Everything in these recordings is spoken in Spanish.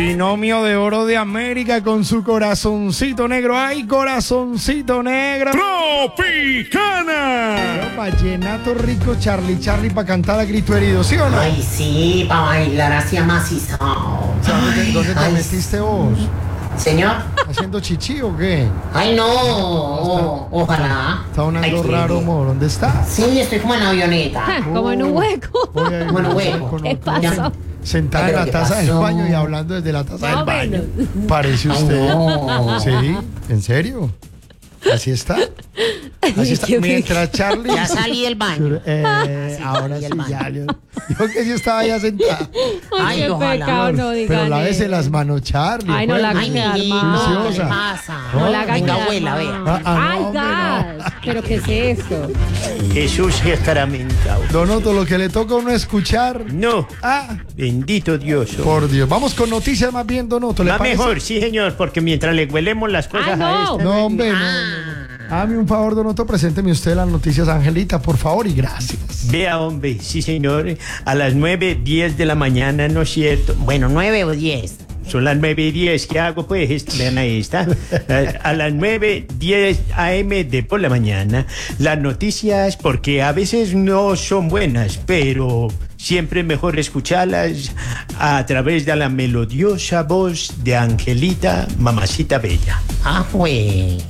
Binomio de oro de América con su corazoncito negro. ¡Ay, corazoncito negro! ¡Tropicana! Vallenato rico, Charlie, para cantar a grito herido, ¿sí o no? Ay, sí, para bailar así amacizado. ¿Dónde te metiste vos? Señor. ¿Haciendo chichi o qué? Ay, no. Ojalá. Está sonando raro, amor. ¿Dónde está? Sí, estoy como en avioneta. Como en un hueco. Como en un hueco. ¿Qué pasó? Sentada en la taza del baño y hablando desde la taza del baño. Parece usted. No. ¿Sí? ¿En serio? ¿Así está? Así está. Mientras Charlie... Ya salí del baño. Ahora sí, ya. Yo que sí estaba ya sentada. Ay, qué ojalá, pecado, no digan Pero lávese eso. las manos, Charlie. Ay, no la haga Ay, quedar mijito, mal. ¿qué le pasa? No la haga Venga, quedar abuela, mal. vea. Ay, no, hombre, gas. ¿Pero qué es esto? Jesús escaramentado. Donoto, lo que le toca a uno escuchar. No, Ah, bendito Dios. por Dios. Vamos con noticias más bien, Donoto. ¿Le Va parece? mejor, sí, señor, porque mientras le huelemos las cosas Ay, no. a esta... No, hombre, no. Hágame un favor, Donoto, presénteme usted las noticias, Angelita, por favor, y gracias. Vea, hombre, sí, señor, a las 9:10 de la mañana, ¿no es cierto? Bueno, 9 o 10. Son las 9:10, ¿qué hago? Pues, vean ahí está. A las 9:10 AM de por la mañana, las noticias, porque a veces no son buenas, pero siempre es mejor escucharlas a través de la melodiosa voz de Angelita, mamacita bella. Ah, güey.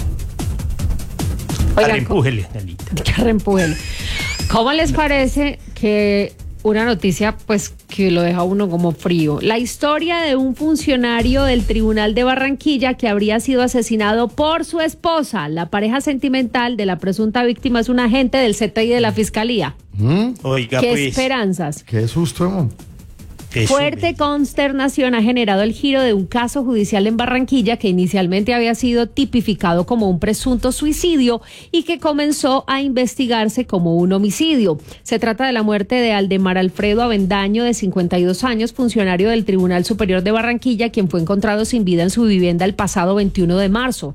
Oigan, Empújele, Angelita. que reempújelo. ¿Cómo les parece que una noticia pues que lo deja uno como frío? La historia de un funcionario del Tribunal de Barranquilla que habría sido asesinado por su esposa. La pareja sentimental de la presunta víctima es un agente del CTI de la Fiscalía. Oiga, ¿Qué pues... esperanzas? Qué susto, amor. eso, Fuerte consternación ha generado el giro de un caso judicial en Barranquilla que inicialmente había sido tipificado como un presunto suicidio y que comenzó a investigarse como un homicidio. Se trata de la muerte de Aldemar Alfredo Avendaño, de 52 años, funcionario del Tribunal Superior de Barranquilla, quien fue encontrado sin vida en su vivienda el pasado 21 de marzo.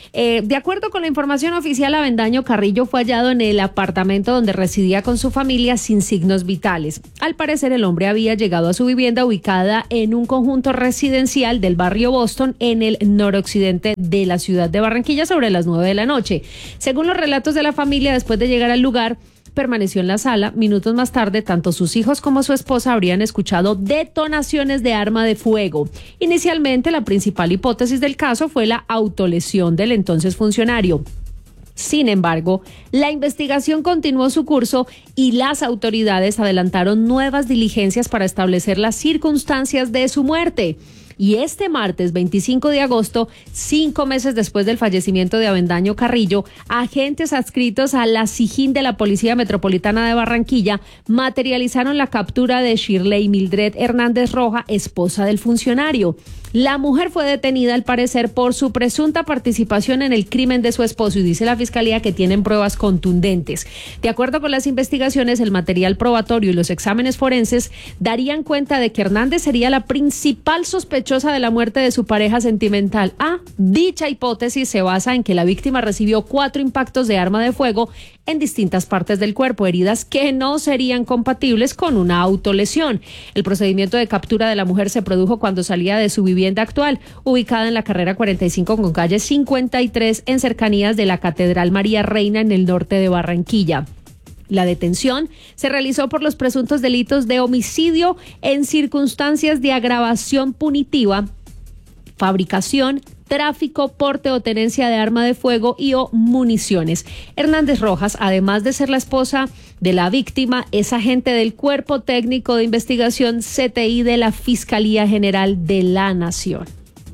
De acuerdo con la información oficial, Avendaño Carrillo fue hallado en el apartamento donde residía con su familia sin signos vitales. Al parecer, el hombre había llegado a su vivienda ubicada en un conjunto residencial del barrio Boston en el noroccidente de la ciudad de Barranquilla sobre las 9 de la noche. Según los relatos de la familia, después de llegar al lugar, permaneció en la sala. Minutos más tarde, tanto sus hijos como su esposa habrían escuchado detonaciones de arma de fuego. Inicialmente, la principal hipótesis del caso fue la autolesión del entonces funcionario. Sin embargo, la investigación continuó su curso y las autoridades adelantaron nuevas diligencias para establecer las circunstancias de su muerte. Y este martes 25 de agosto, 5 meses después del fallecimiento de Avendaño Carrillo, agentes adscritos a la SIJIN de la Policía Metropolitana de Barranquilla materializaron la captura de Shirley Mildred Hernández Roja, esposa del funcionario. La mujer fue detenida al parecer por su presunta participación en el crimen de su esposo y dice la fiscalía que tienen pruebas contundentes. De acuerdo con las investigaciones, el material probatorio y los exámenes forenses darían cuenta de que Hernández sería la principal sospechosa de la muerte de su pareja sentimental. Dicha hipótesis se basa en que la víctima recibió 4 impactos de arma de fuego en distintas partes del cuerpo, heridas que no serían compatibles con una autolesión. El procedimiento de captura de la mujer se produjo cuando salía de su vivienda actual, ubicada en la carrera 45 con calle 53, en cercanías de la Catedral María Reina en el norte de Barranquilla. La detención se realizó por los presuntos delitos de homicidio en circunstancias de agravación punitiva, fabricación, tráfico, porte o tenencia de arma de fuego y o municiones. Hernández Rojas, además de ser la esposa de la víctima, es agente del Cuerpo Técnico de Investigación CTI de la Fiscalía General de la Nación.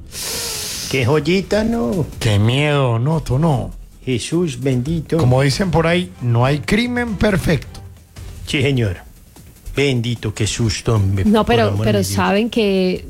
Qué joyita, ¿no? Qué miedo, Noto, no. Jesús bendito. Como dicen por ahí, no hay crimen perfecto. Sí, señor. Bendito, qué susto, hombre. No, por pero amor de Dios. saben que,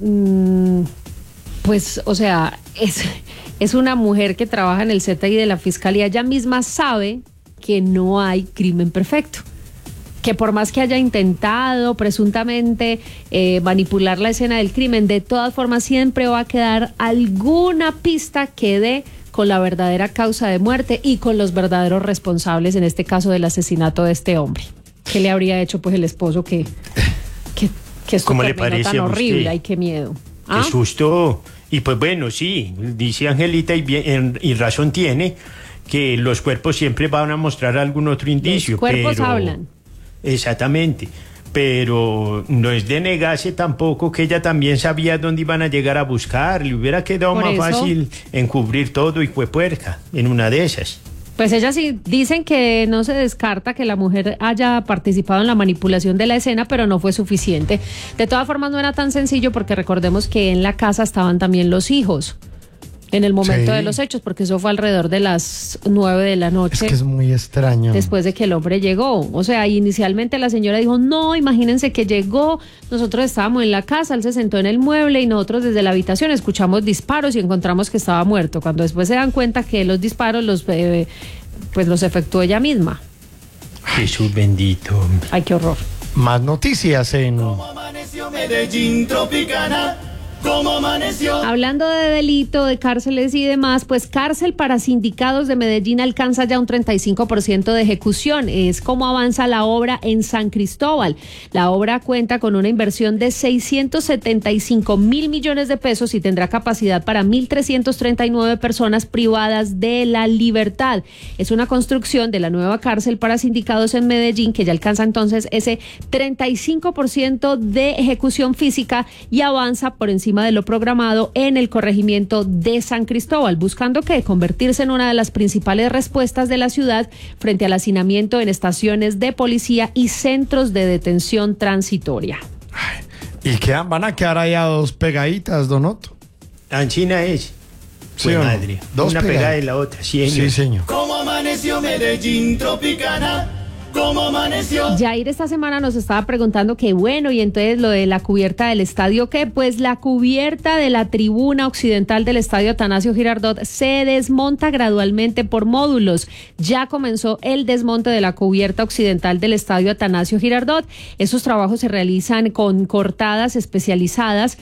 pues, o sea, es una mujer que trabaja en el CTI de la Fiscalía. Ella misma sabe que no hay crimen perfecto. Que por más que haya intentado presuntamente manipular la escena del crimen, de todas formas siempre va a quedar alguna pista que dé con la verdadera causa de muerte y con los verdaderos responsables, en este caso del asesinato de este hombre. ¿Qué le habría hecho pues el esposo que esto ¿Cómo le terminó parece tan a horrible? usted? Ay, qué miedo. Qué susto. Y pues bueno, sí, dice Angelita y razón tiene que los cuerpos siempre van a mostrar algún otro indicio. Los cuerpos pero, hablan. Exactamente. Pero no es de negarse tampoco que ella también sabía dónde iban a llegar a buscar. Le hubiera quedado Por más eso. fácil encubrir todo y fue puerca en una de esas. Pues ella sí, dicen que no se descarta que la mujer haya participado en la manipulación de la escena, pero no fue suficiente. De todas formas, no era tan sencillo porque recordemos que en la casa estaban también los hijos en el momento Sí. de los hechos, porque eso fue alrededor de las 9 de la noche. Es que es muy extraño. Después de que el hombre llegó. O sea, inicialmente la señora dijo, no, imagínense que llegó, nosotros estábamos en la casa, él se sentó en el mueble y nosotros desde la habitación escuchamos disparos y encontramos que estaba muerto. Cuando después se dan cuenta que los disparos pues los efectuó ella misma. Jesús bendito, hombre. Ay, qué horror. Más noticias en... Amaneció Medellín Tropicana, como amaneció. Hablando de delito, de cárceles y demás, pues cárcel para sindicados de Medellín alcanza ya un 35% de ejecución. Es como avanza la obra en San Cristóbal. La obra cuenta con una inversión de 675 mil millones de pesos y tendrá capacidad para 1.339 personas privadas de la libertad. Es una construcción de la nueva cárcel para sindicados en Medellín que ya alcanza entonces ese 35% de ejecución física y avanza por encima de lo programado en el corregimiento de San Cristóbal, buscando que convertirse en una de las principales respuestas de la ciudad frente al hacinamiento en estaciones de policía y centros de detención transitoria. Y van a quedar ahí a dos pegaditas, Donoto. Anchina es. ¿Sí Fue o no? madre. Dos Una pegadas. pegada de la otra. Sí, Sí, señor. Como amaneció Medellín Tropicana, como amaneció. Jair esta semana nos estaba preguntando que bueno, y entonces lo de la cubierta del estadio, ¿qué? Pues la cubierta de la tribuna occidental del estadio Atanasio Girardot se desmonta gradualmente por módulos. Ya comenzó el desmonte de la cubierta occidental del estadio Atanasio Girardot. Esos trabajos se realizan con cortadoras especializadas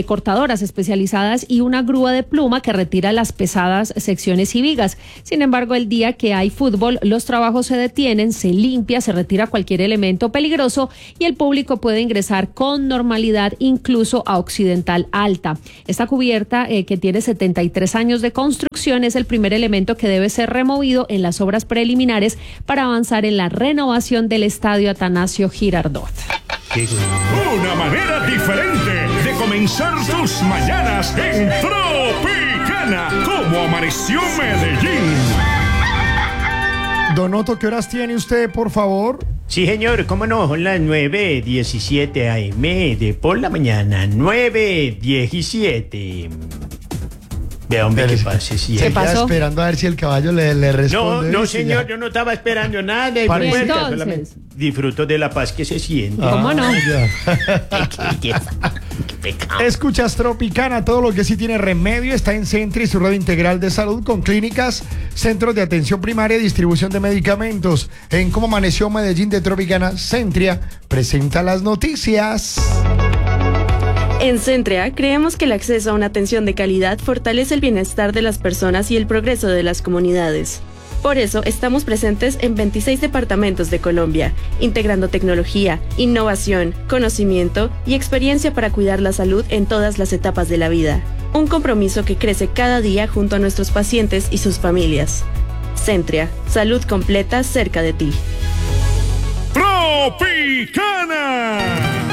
y una grúa de pluma que retira las pesadas secciones y vigas. Sin embargo, el día que hay fútbol, los trabajos se detienen, se limpia, se retira cualquier elemento peligroso y el público puede ingresar con normalidad incluso a Occidental Alta. Esta cubierta, que tiene 73 años de construcción, es el primer elemento que debe ser removido en las obras preliminares para avanzar en la renovación del estadio Atanasio Girardot. Una manera diferente de comenzar tus mañanas en Tropicana, como amaneció Medellín. Donoto, ¿qué horas tiene usted, por favor? Sí, señor, cómo no, son las 9:17 AM de por la mañana, 9:17. Vea, hombre, ¿qué pasa? Sí, Se ¿Qué queda pasó? esperando a ver si el caballo le no, responde. no, ¿viste? señor, Ya. yo no estaba esperando nada. Parece- Puerca, Entonces. solamente disfruto de la paz que se siente. ¿Cómo no? Ya. Qué pecado. Escuchas Tropicana, todo lo que sí tiene remedio está en Sentry, su red integral de salud con clínicas, centros de atención primaria y distribución de medicamentos. En Cómo Amaneció Medellín de Tropicana, Centria presenta las noticias. En Centrea creemos que el acceso a una atención de calidad fortalece el bienestar de las personas y el progreso de las comunidades. Por eso estamos presentes en 26 departamentos de Colombia, integrando tecnología, innovación, conocimiento y experiencia para cuidar la salud en todas las etapas de la vida. Un compromiso que crece cada día junto a nuestros pacientes y sus familias. Centrea, salud completa cerca de ti. Tropicana.